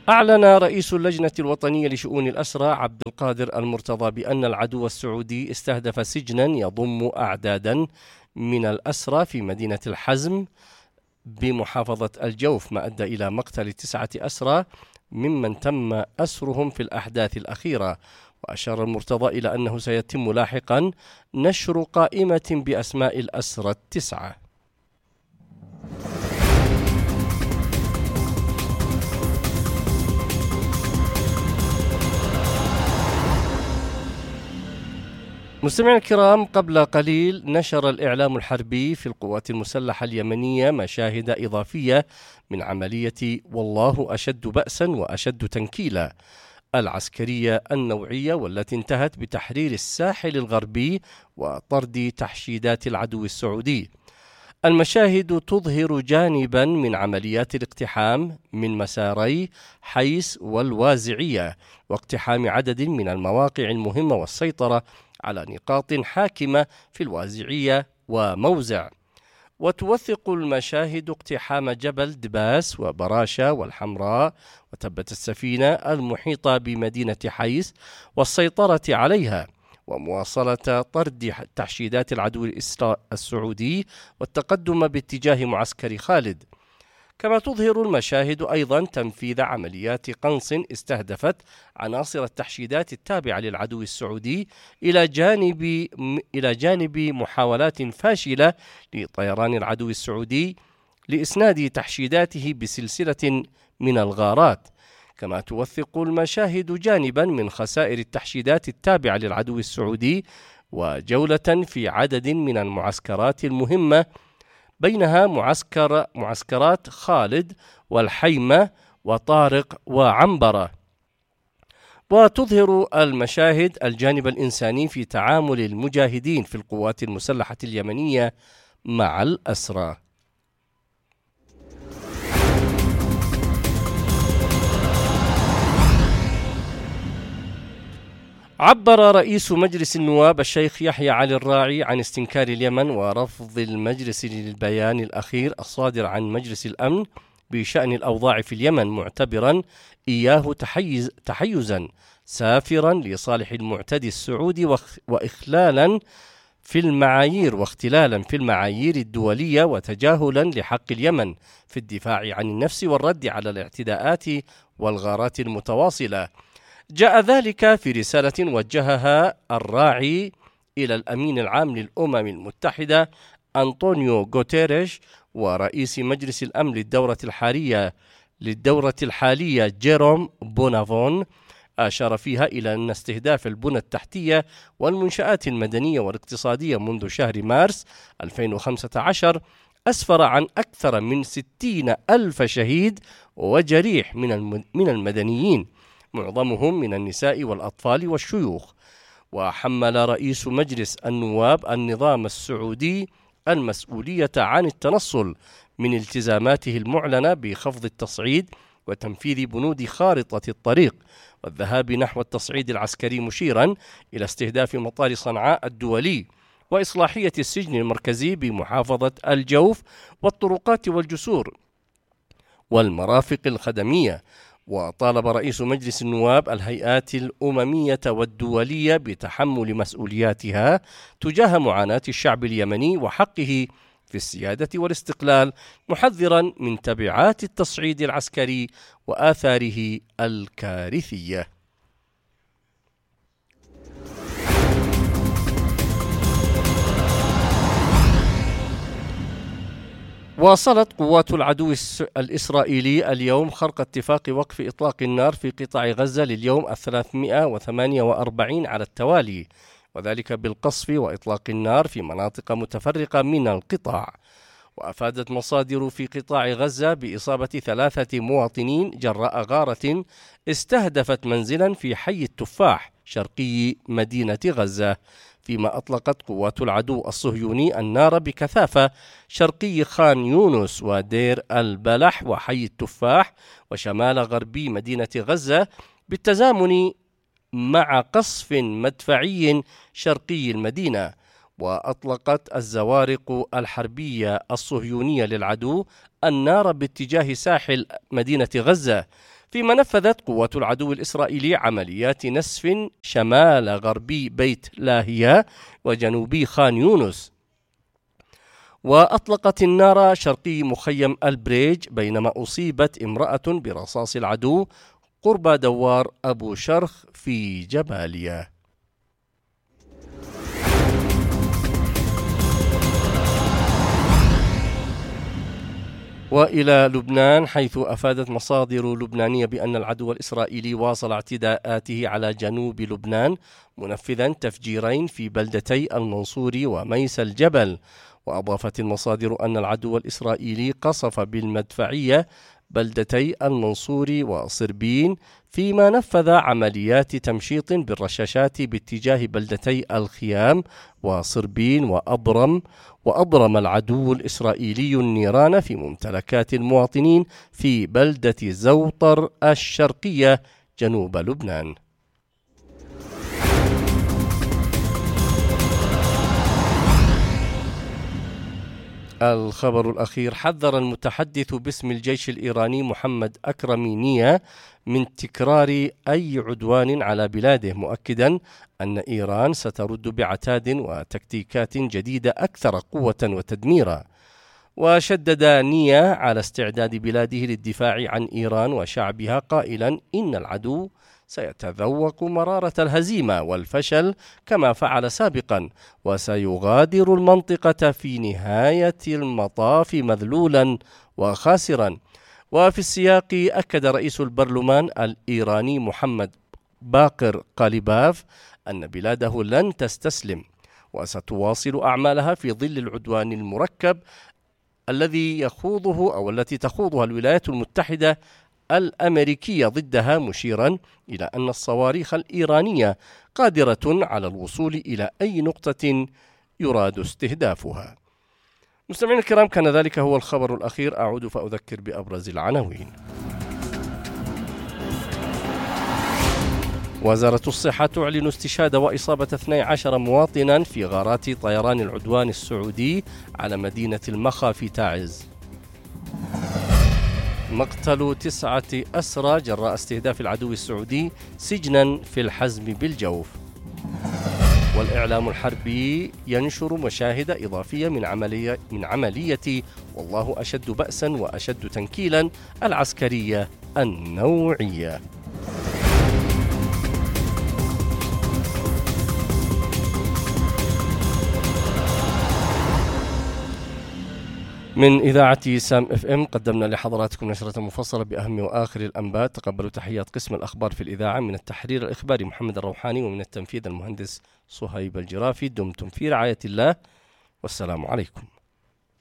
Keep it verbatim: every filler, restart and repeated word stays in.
أعلن رئيس اللجنة الوطنية لشؤون الأسرى عبد القادر المرتضى بأن العدو السعودي استهدف سجنا يضم أعدادا من الأسرى في مدينة الحزم بمحافظة الجوف، ما أدى إلى مقتل تسعة أسرى ممن تم أسرهم في الأحداث الأخيرة. وأشار المرتضى إلى أنه سيتم لاحقا نشر قائمة بأسماء الأسرى التسعة. مستمعينا الكرام، قبل قليل نشر الإعلام الحربي في القوات المسلحة اليمنية مشاهد إضافية من عملية والله أشد بأسا وأشد تنكيلا العسكرية النوعية، والتي انتهت بتحرير الساحل الغربي وطرد تحشيدات العدو السعودي. المشاهد تظهر جانبا من عمليات الاقتحام من مساري حيس والوازعية، واقتحام عدد من المواقع المهمة والسيطرة على نقاط حاكمة في الوازعية وموزع. وتوثق المشاهد اقتحام جبل دباس وبراشة والحمراء وتبة السفينة المحيطة بمدينة حيس والسيطرة عليها، ومواصلة طرد تحشيدات العدو السعودي والتقدم باتجاه معسكر خالد. كما تظهر المشاهد أيضا تنفيذ عمليات قنص استهدفت عناصر التحشيدات التابعة للعدو السعودي إلى جانب إلى جانب محاولات فاشلة لطيران العدو السعودي لإسناد تحشيداته بسلسلة من الغارات. كما توثق المشاهد جانبا من خسائر التحشيدات التابعة للعدو السعودي وجولة في عدد من المعسكرات المهمة، بينها معسكر معسكرات خالد والحيمة وطارق وعنبرة. وتظهر المشاهد الجانب الإنساني في تعامل المجاهدين في القوات المسلحة اليمنية مع الأسرى. عبر رئيس مجلس النواب الشيخ يحيى علي الراعي عن استنكار اليمن ورفض المجلس للبيان الأخير الصادر عن مجلس الأمن بشأن الأوضاع في اليمن، معتبرا إياه تحيز تحيزا سافرا لصالح المعتدي السعودي وإخلالا في المعايير واختلالا في المعايير الدولية وتجاهلا لحق اليمن في الدفاع عن النفس والرد على الاعتداءات والغارات المتواصلة. جاء ذلك في رسالة وجهها الراعي إلى الأمين العام للأمم المتحدة أنطونيو غوتيريش ورئيس مجلس الأمن للدورة الحالية للدورة الحالية جيروم بونافون، أشار فيها إلى أن استهداف البنى التحتية والمنشآت المدنية والاقتصادية منذ شهر مارس ألفين وخمسة عشر أسفر عن أكثر من ستين ألف شهيد وجريح من المدنيين، معظمهم من النساء والأطفال والشيوخ. وحمل رئيس مجلس النواب النظام السعودي المسؤولية عن التنصل من التزاماته المعلنة بخفض التصعيد وتنفيذ بنود خارطة الطريق والذهاب نحو التصعيد العسكري، مشيرا إلى استهداف مطار صنعاء الدولي وإصلاحية السجن المركزي بمحافظة الجوف والطرقات والجسور والمرافق الخدمية. وطالب رئيس مجلس النواب الهيئات الأممية والدولية بتحمل مسؤولياتها تجاه معاناة الشعب اليمني وحقه في السيادة والاستقلال، محذرا من تبعات التصعيد العسكري وآثاره الكارثية. واصلت قوات العدو الإسرائيلي اليوم خرق اتفاق وقف إطلاق النار في قطاع غزة لليوم الثلاثمائة وثمانية وأربعين على التوالي، وذلك بالقصف وإطلاق النار في مناطق متفرقة من القطاع. وأفادت مصادر في قطاع غزة بإصابة ثلاثة مواطنين جراء غارة استهدفت منزلا في حي التفاح شرقي مدينة غزة، فيما أطلقت قوات العدو الصهيوني النار بكثافة شرقي خان يونس ودير البلح وحي التفاح وشمال غربي مدينة غزة، بالتزامن مع قصف مدفعي شرقي المدينة. وأطلقت الزوارق الحربية الصهيونية للعدو النار باتجاه ساحل مدينة غزة، فيما نفذت قوات العدو الإسرائيلي عمليات نسف شمال غربي بيت لاهيا وجنوبي خان يونس، وأطلقت النار شرقي مخيم البريج، بينما أصيبت امرأة برصاص العدو قرب دوار أبو شرخ في جباليا. وإلى لبنان، حيث أفادت مصادر لبنانية بأن العدو الإسرائيلي واصل اعتداءاته على جنوب لبنان، منفذا تفجيرين في بلدتي المنصوري وميس الجبل. وأضافت المصادر أن العدو الإسرائيلي قصف بالمدفعية بلدتي المنصوري وصربين، فيما نفذ عمليات تمشيط بالرشاشات باتجاه بلدتي الخيام وصربين وأبرم. وأضرم العدو الإسرائيلي النيران في ممتلكات المواطنين في بلدة زوطر الشرقية جنوب لبنان. الخبر الأخير: حذر المتحدث باسم الجيش الإيراني محمد أكرمينية من تكرار أي عدوان على بلاده، مؤكدا أن إيران سترد بعتاد وتكتيكات جديدة أكثر قوة وتدميرا. وشدد نية على استعداد بلاده للدفاع عن إيران وشعبها، قائلا إن العدو سيتذوق مرارة الهزيمة والفشل كما فعل سابقا، وسيغادر المنطقة في نهاية المطاف مذلولا وخاسرا. وفي السياق أكد رئيس البرلمان الإيراني محمد باقر قاليباف أن بلاده لن تستسلم وستواصل أعمالها في ظل العدوان المركب الذي يخوضه أو التي تخوضها الولايات المتحدة الأمريكية ضدها، مشيرا إلى أن الصواريخ الإيرانية قادرة على الوصول إلى أي نقطة يراد استهدافها. مستمعينا الكرام، كان ذلك هو الخبر الأخير. أعود فأذكر بأبرز العناوين. وزارة الصحة تعلن استشهاد وإصابة اثني عشر مواطنا في غارات طيران العدوان السعودي على مدينة المخا في تعز. مقتل تسعة أسرى جراء استهداف العدو السعودي سجنا في الحزم بالجوف. والإعلام الحربي ينشر مشاهد إضافية من عملية من عملية والله أشد بأسا وأشد تنكيلا العسكرية النوعية. من إذاعة سام اف ام قدمنا لحضراتكم نشرة مفصلة بأهم وآخر الأنباء. تقبلوا تحيات قسم الأخبار في الإذاعة، من التحرير الإخباري محمد الروحاني، ومن التنفيذ المهندس صهيب الجرافي. دمتم في رعاية الله، والسلام عليكم.